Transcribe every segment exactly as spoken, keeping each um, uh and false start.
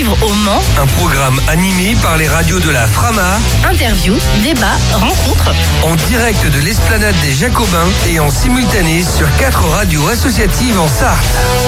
vivre au Mans. Un programme animé par les radios de la Frama. Interviews, débats, rencontres. En direct de l'Esplanade des Jacobins et en simultané sur quatre radios associatives en Sarthe.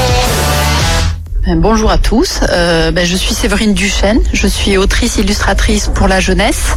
Bonjour à tous, euh, ben, je suis Séverine Duchesne, je suis autrice illustratrice pour la jeunesse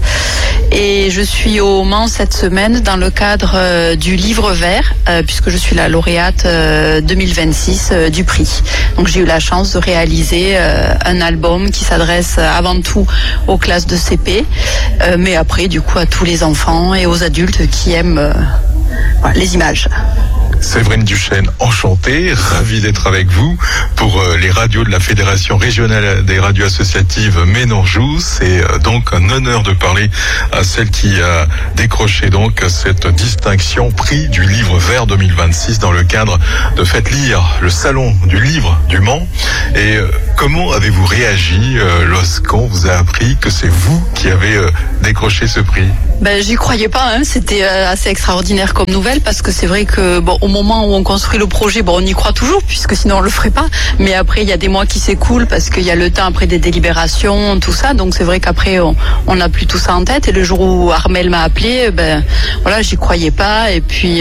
et je suis au Mans cette semaine dans le cadre euh, du livre vert euh, puisque je suis la lauréate euh, deux mille vingt-six euh, du prix. Donc j'ai eu la chance de réaliser euh, un album qui s'adresse avant tout aux classes de C P euh, mais après du coup à tous les enfants et aux adultes qui aiment euh, voilà, les images. Séverine Duchesne, enchantée, ravie d'être avec vous pour euh, les radios de la Fédération régionale des radios associatives Maine-Anjou. C'est euh, donc un honneur de parler à celle qui a décroché donc cette distinction prix du livre vert deux mille vingt-six dans le cadre de Faites lire, le salon du livre du Mans. Et euh, comment avez-vous réagi euh, lorsqu'on vous a appris que c'est vous qui avez euh, décroché ce prix? Ben, j'y croyais pas, hein. C'était euh, assez extraordinaire comme nouvelle parce que c'est vrai que bon, au moment où on construit le projet, bon, on y croit toujours puisque sinon on le ferait pas. Mais après, il y a des mois qui s'écoulent parce qu'il y a le temps après des délibérations, tout ça. Donc c'est vrai qu'après, on, on n'a plus tout ça en tête. Et le jour où Armel m'a appelé, ben voilà, j'y croyais pas. Et puis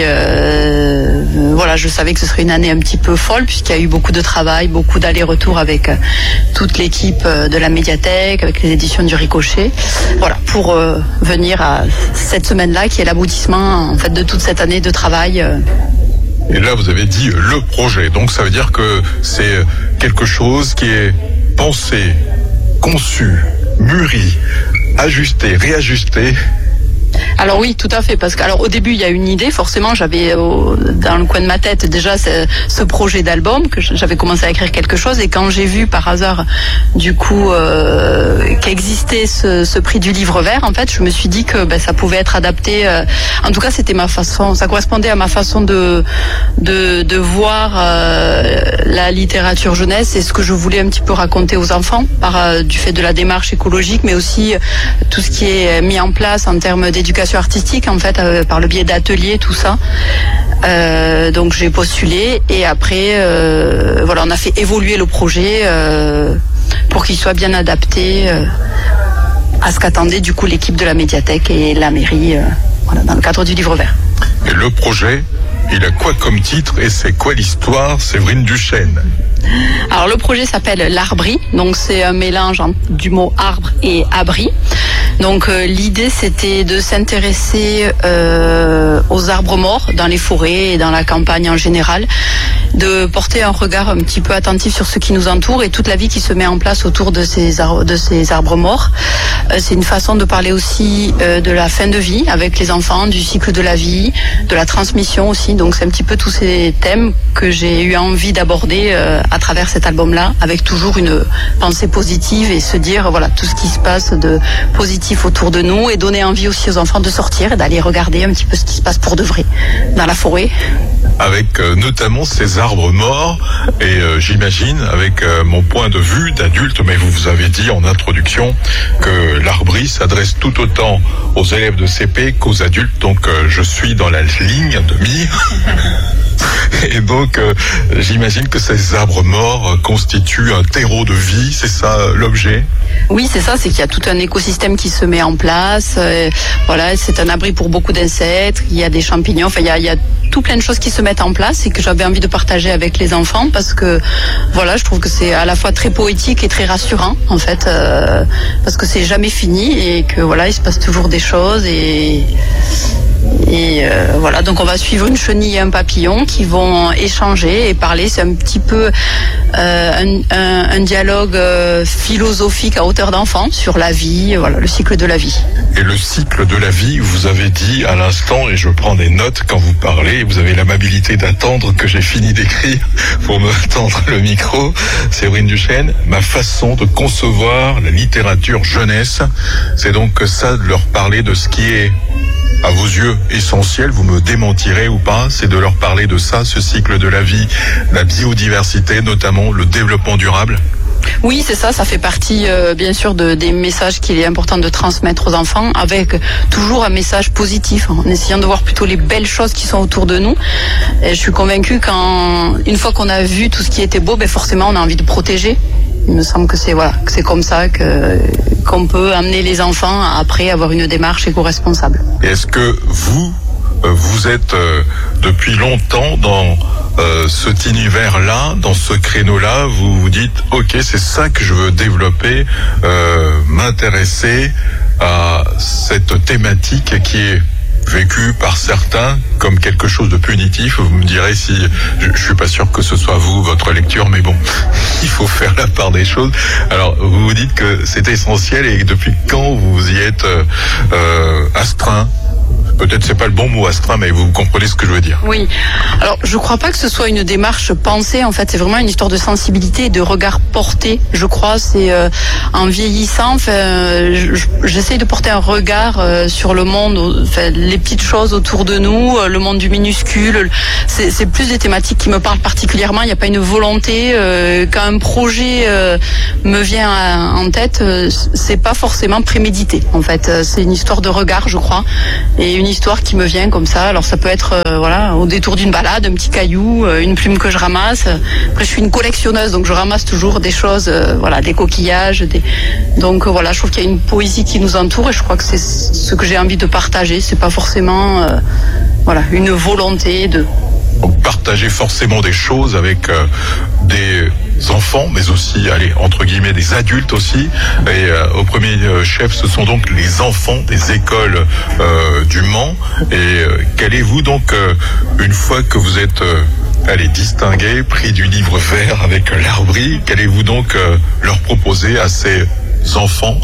euh, voilà, je savais que ce serait une année un petit peu folle puisqu'il y a eu beaucoup de travail, beaucoup d'allers-retours avec euh, toute l'équipe euh, de la médiathèque, avec les éditions du Ricochet. Voilà, pour euh, venir à cette semaine-là qui est l'aboutissement en fait de toute cette année de travail. Euh, Et là, vous avez dit le projet. Donc, ça veut dire que c'est quelque chose qui est pensé, conçu, mûri, ajusté, réajusté. Alors oui, tout à fait, parce qu'alors au début il y a une idée, forcément j'avais euh, dans le coin de ma tête déjà ce, ce projet d'album, que j'avais commencé à écrire quelque chose, et quand j'ai vu par hasard du coup euh, qu'existait ce, ce prix du livre vert, en fait je me suis dit que ben, ça pouvait être adapté, euh, en tout cas c'était ma façon, ça correspondait à ma façon de, de, de voir euh, la littérature jeunesse et ce que je voulais un petit peu raconter aux enfants, par euh, du fait de la démarche écologique, mais aussi euh, tout ce qui est mis en place en termes d'éducation artistique en fait euh, par le biais d'ateliers, tout ça. Euh, donc j'ai postulé et après euh, voilà, on a fait évoluer le projet euh, pour qu'il soit bien adapté euh, à ce qu'attendait du coup l'équipe de la médiathèque et la mairie euh, voilà, dans le cadre du livre vert. Et le projet, il a quoi comme titre et c'est quoi l'histoire, Séverine Duchesne? Alors le projet s'appelle l'Arbri, donc c'est un mélange du mot arbre et abri. Donc euh, l'idée c'était de s'intéresser euh, aux arbres morts dans les forêts et dans la campagne en général, de porter un regard un petit peu attentif sur ce qui nous entoure et toute la vie qui se met en place autour de ces arbres, de ces arbres morts. Euh, c'est une façon de parler aussi euh, de la fin de vie avec les enfants, du cycle de la vie, de la transmission aussi. Donc c'est un petit peu tous ces thèmes que j'ai eu envie d'aborder euh, à travers cet album-là, avec toujours une pensée positive et se dire voilà tout ce qui se passe de positif autour de nous et donner envie aussi aux enfants de sortir et d'aller regarder un petit peu ce qui se passe pour de vrai dans la forêt. Avec euh, notamment ces arbres morts et euh, j'imagine avec euh, mon point de vue d'adulte, mais vous vous avez dit en introduction que l'Arbri s'adresse tout autant aux élèves de C P qu'aux adultes, donc euh, je suis dans la ligne de mire. Et donc, euh, j'imagine que ces arbres morts euh, constituent un terreau de vie, c'est ça euh, l'objet? Oui, c'est ça, c'est qu'il y a tout un écosystème qui se met en place. Euh, voilà, c'est un abri pour beaucoup d'insectes, il y a des champignons, enfin il y a, il y a tout plein de choses qui se mettent en place et que j'avais envie de partager avec les enfants parce que voilà, je trouve que c'est à la fois très poétique et très rassurant en fait, euh, parce que c'est jamais fini et que voilà, il se passe toujours des choses et Et euh, voilà, donc on va suivre une chenille et un papillon qui vont échanger et parler. C'est un petit peu euh, un, un, un dialogue euh, philosophique à hauteur d'enfant sur la vie, voilà, le cycle de la vie. Et le cycle de la vie, vous avez dit à l'instant, et je prends des notes quand vous parlez, vous avez l'amabilité d'attendre que j'ai fini d'écrire pour me tendre le micro. Séverine Duchesne, ma façon de concevoir la littérature jeunesse, c'est donc ça, de leur parler de ce qui est à vos yeux essentiel, vous me démentirez ou pas, c'est de leur parler de ça, ce cycle de la vie, la biodiversité, notamment le développement durable. Oui, c'est ça, ça fait partie euh, bien sûr de, des messages qu'il est important de transmettre aux enfants, avec toujours un message positif, en essayant de voir plutôt les belles choses qui sont autour de nous. Et je suis convaincue qu'une fois qu'on a vu tout ce qui était beau, ben forcément on a envie de protéger. Il me semble que c'est voilà, que c'est comme ça que qu'on peut amener les enfants à après avoir une démarche éco-responsable. Est-ce que vous vous êtes euh, depuis longtemps dans euh, cet univers-là, dans ce créneau-là, vous vous dites ok, c'est ça que je veux développer, euh, m'intéresser à cette thématique qui est vécu par certains comme quelque chose de punitif. Vous me direz si je, je suis pas sûr que ce soit vous, votre lecture, mais bon, il faut faire la part des choses. Alors, vous vous dites que c'est essentiel, et depuis quand vous y êtes euh, euh, astreint? Peut-être c'est pas le bon mot, astreint, mais vous comprenez ce que je veux dire. Oui. Alors, je crois pas que ce soit une démarche pensée. En fait, c'est vraiment une histoire de sensibilité et de regard porté. Je crois, c'est euh, en vieillissant, enfin, euh, j'essaye de porter un regard euh, sur le monde, enfin, les petites choses autour de nous, euh, le monde du minuscule. C'est, c'est plus des thématiques qui me parlent particulièrement. Il n'y a pas une volonté. Euh, quand un projet euh, me vient à, en tête, euh, c'est pas forcément prémédité. En fait, c'est une histoire de regard, je crois, et une histoire qui me vient comme ça. Alors ça peut être euh, voilà, au détour d'une balade, un petit caillou, euh, une plume que je ramasse. Après, je suis une collectionneuse, donc je ramasse toujours des choses, euh, voilà, des coquillages, des... donc euh, voilà, je trouve qu'il y a une poésie qui nous entoure, et je crois que c'est ce que j'ai envie de partager. C'est pas forcément euh, voilà, une volonté de partager forcément des choses avec euh, des enfants, mais aussi, allez, entre guillemets, des adultes aussi. Et euh, au premier chef, ce sont donc les enfants des écoles euh, du Mans. Et euh, qu'allez-vous donc, euh, une fois que vous êtes euh, allez, distingué, prix du livre vert avec l'Arbri, qu'allez-vous donc euh, leur proposer à ces enfants,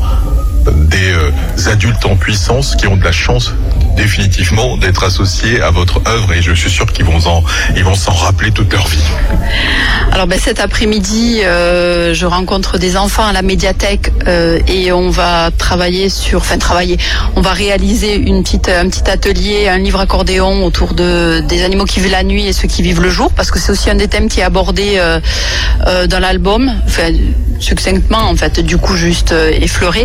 des euh, adultes en puissance qui ont de la chance définitivement d'être associés à votre œuvre, et je suis sûr qu'ils vont en, ils vont s'en rappeler toute leur vie. Alors ben, cet après-midi, euh, je rencontre des enfants à la médiathèque euh, et on va travailler sur, enfin travailler, on va réaliser une petite, un petit atelier, un livre accordéon autour de des animaux qui vivent la nuit et ceux qui vivent le jour, parce que c'est aussi un des thèmes qui est abordé euh, euh, dans l'album, enfin succinctement en fait, du coup juste euh, effleuré.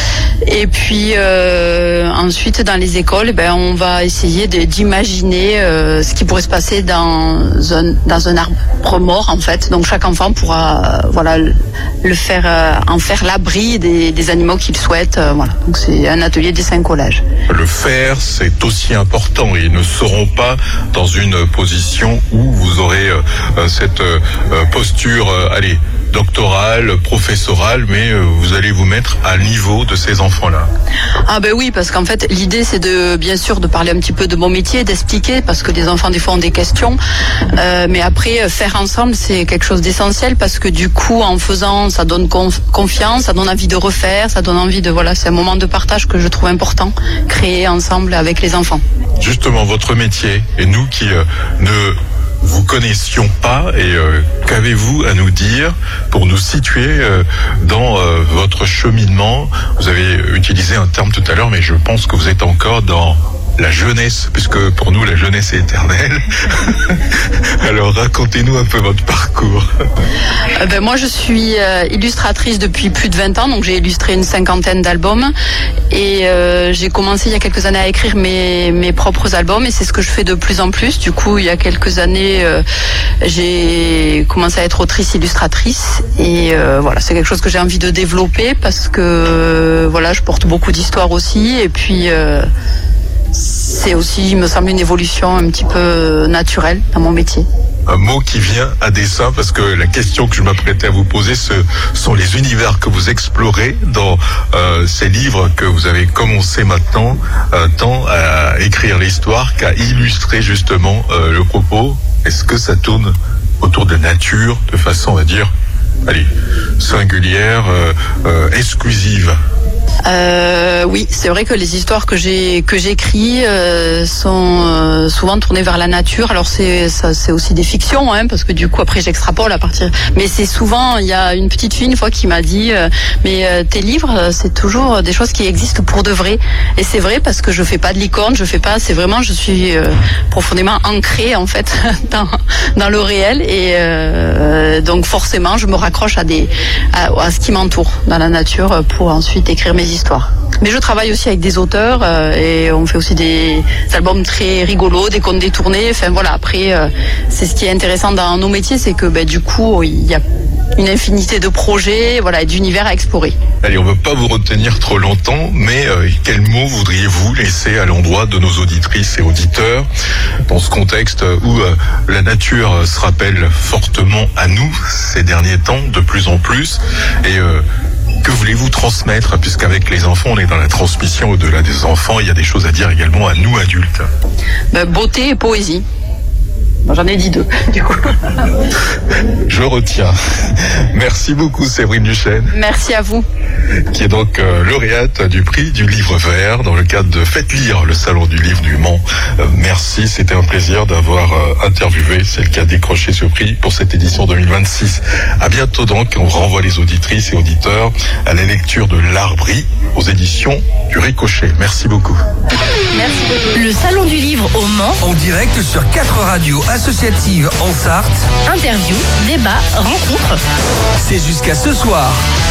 Et puis euh, ensuite dans les écoles, ben on va essayer de, d'imaginer euh, ce qui pourrait se passer dans un dans un arbre mort en fait. Donc chaque enfant pourra euh, voilà le, le faire euh, en faire l'abri des, des animaux qu'il souhaite. Euh, voilà. Donc c'est un atelier dessin collage. Le faire, c'est aussi important. Ils ne seront pas dans une position où vous aurez euh, cette euh, posture, euh, allez, doctorale, professorale, mais euh, vous allez vous mettre à niveau de ces enfants-là. Ah ben oui, parce qu'en fait l'idée c'est de bien sûr de parler un petit peu de mon métier, d'expliquer, parce que les enfants des fois ont des questions, euh, mais après faire ensemble c'est quelque chose d'essentiel, parce que du coup en faisant ça donne conf- confiance, ça donne envie de refaire, ça donne envie de voilà, c'est un moment de partage que je trouve important, créer ensemble avec les enfants. Justement, votre métier, et nous qui euh, ne vous connaissions pas, et euh, qu'avez-vous à nous dire pour nous situer euh, dans euh, votre cheminement? Vous avez utilisé un terme tout à l'heure, mais je pense que vous êtes encore dans la jeunesse, puisque pour nous la jeunesse est éternelle. Alors racontez-nous un peu votre parcours. Euh, ben, moi je suis euh, illustratrice depuis plus de vingt ans, donc j'ai illustré une cinquantaine d'albums, et euh, j'ai commencé il y a quelques années à écrire mes, mes propres albums, et c'est ce que je fais de plus en plus. Du coup il y a quelques années euh, j'ai commencé à être autrice illustratrice, et euh, voilà, c'est quelque chose que j'ai envie de développer, parce que euh, voilà, je porte beaucoup d'histoires aussi, et puis euh, c'est aussi, il me semble, une évolution un petit peu naturelle dans mon métier. Un mot qui vient à dessein, parce que la question que je m'apprêtais à vous poser, ce sont les univers que vous explorez dans euh, ces livres que vous avez commencé maintenant, euh, tant à écrire l'histoire qu'à illustrer justement euh, le propos. Est-ce que ça tourne autour de la nature de façon, on va dire, allez, singulière, euh, euh, exclusive? Euh, oui, c'est vrai que les histoires que j'ai que j'écris euh, sont euh, souvent tournées vers la nature. Alors c'est ça, c'est aussi des fictions, hein, parce que du coup après j'extrapole à partir. Mais c'est souvent, il y a une petite fille une fois qui m'a dit, euh, mais euh, tes livres, c'est toujours des choses qui existent pour de vrai. Et c'est vrai, parce que je fais pas de licorne, je fais pas. C'est vraiment, je suis euh, profondément ancrée en fait dans dans le réel, et euh, donc forcément je me raccroche à des à, à ce qui m'entoure dans la nature pour ensuite écrire mes histoires. Mais je travaille aussi avec des auteurs euh, et on fait aussi des albums très rigolos, des contes détournés. Enfin voilà, après euh, c'est ce qui est intéressant dans nos métiers, c'est que ben, du coup il y a une infinité de projets, voilà, et d'univers à explorer. Allez, on ne veut pas vous retenir trop longtemps, mais euh, quel mot voudriez-vous laisser à l'endroit de nos auditrices et auditeurs dans ce contexte où euh, la nature se rappelle fortement à nous ces derniers temps, de plus en plus, et euh, que voulez-vous transmettre, puisqu'avec les enfants, on est dans la transmission au-delà des enfants, il y a des choses à dire également à nous adultes. Ben, beauté et poésie. J'en ai dit deux, du coup. Je retiens. Merci beaucoup, Séverine Duchesne. Merci à vous. Qui est donc euh, lauréate du prix du livre vert dans le cadre de Faites lire, le salon du livre du Mans. Euh, merci, c'était un plaisir d'avoir euh, interviewé celle qui a décroché ce prix pour cette édition deux mille vingt-six. À bientôt donc, on renvoie les auditrices et auditeurs à la lecture de L'Arbri aux éditions du Ricochet. Merci beaucoup. Merci beaucoup. Le salon du livre au Mans. En direct sur quatre radios associatives en Sarthe. Interview, débat, rencontre. C'est jusqu'à ce soir.